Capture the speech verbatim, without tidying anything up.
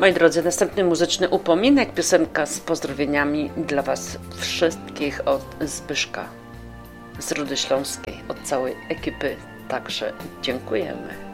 Moi drodzy, następny muzyczny upominek, piosenka z pozdrowieniami dla Was wszystkich od Zbyszka z Rudy Śląskiej, od całej ekipy, także dziękujemy.